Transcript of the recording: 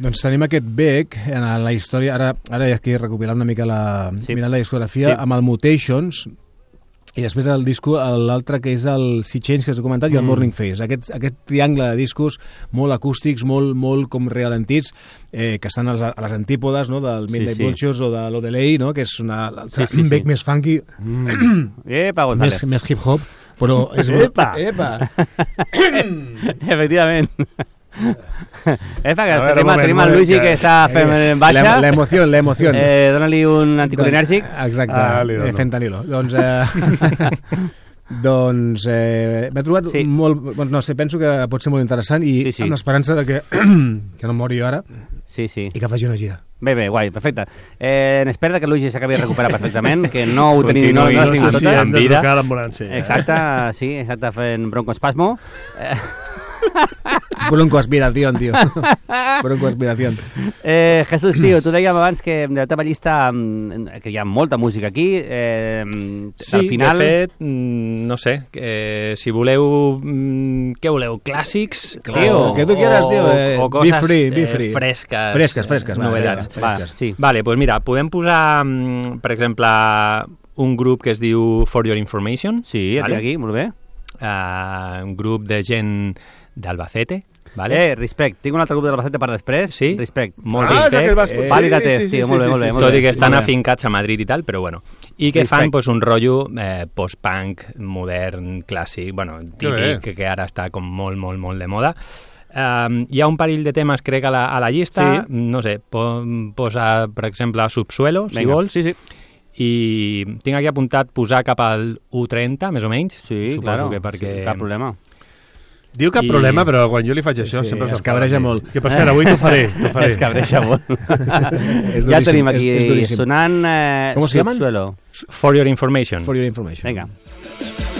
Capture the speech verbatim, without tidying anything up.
Doncs tenim aquest bec en la història, ara, ara hi ha que recopilar una mica la, sí. mirant la discografia, sí. amb el Mutations, i després del disco l'altre que és el Sea Change que has comentat mm. i el Morning Face, aquest, aquest triangle de discos molt acústics, molt, molt com realentits, eh, que estan a les, a les antípodes, no? Del Midnight sí, sí. Vultures o de l'Odelay, no? Que és una, sí, sí, un bec sí. més funky, mm. Epa, més, més hip-hop, però és... Epa! Epa! Efectivament. Epa, que tenim, tenim el Luigi que està fent eh, baixa. La emoció, la emoció. Eh, Dóna-li un anticolinèrgic. Exacte, ah, eh, fentanilo. Doncs, eh, doncs eh, m'he trobat sí. molt... No sé, penso que pot ser molt interessant i sí, sí. amb l'esperança de que, que no mori jo ara sí, sí. i que faci una gira. Bé, bé, guai, perfecte. Eh, en espera que el Luigi s'acabi de recuperar perfectament, que no ho tenim, no, no, no, no, no sé si hem de trucar a l'ambulància. Exacte, sí, exacte, fent broncoespasmo. Eh, Broncoaspiración, tío. Broncoaspiración. Eh, Jesús, tio, tu dèiem abans que de la teva llista que hi ha molta música aquí. Eh, sí, al final... de fet, no sé, eh, si voleu, què voleu, clàssics? Tio, o, que tu quieras, tio. Eh, o coses be free, be free. Eh, fresques. Fresques, fresques. Eh, novedats. Va, va, sí. Vale, pues mira, podem posar, per exemple, un grup que es diu For Your Information. Sí, vale? Aquí, molt bé. Uh, un grup de gent d'Albacete. Vale. Eh, respect. Tinc un altre grup d'Albacete per després. Sí? Respect. Molt ah, respect. Eh, Vàlidate, sí, sí, tio, sí, molt bé, sí, molt bé. sí, Molt tot bé. i que estan afincats a Madrid i tal, però bueno. I que respect. fan pues, un rotllo eh, post-punk, modern, clàssic, bueno, típic, que, que ara està com molt, molt, molt de moda. Um, hi ha un parell de temes, crec, a la, a la llista. Sí. No sé, po, posa, per exemple, Subsuelo, si Venga. vols. Sí, sí. I tinc aquí apuntat posar cap al u trenta, més o menys. Sí, suposo claro. que perquè... Sí, cap problema. Diu cap I... problema, però quan jo li faig això sí, sempre es cabreja molt. Que per cert, avui t'ho faré. faré. Es cabreja molt. Ja tenim aquí és, és sonant eh, Com se llaman? Subsuelo. For Your Information. For Your Information. Vinga.